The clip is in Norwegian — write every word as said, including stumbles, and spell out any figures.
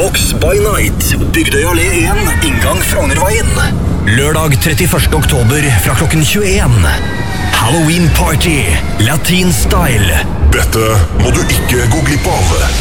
Box by Night, Bygdøy allé én, inngang Frognerveien. Lørdag trettiførste oktober fra klokken tjueen. Halloween Party, Latin Style. Dette må du ikke gå glipp av.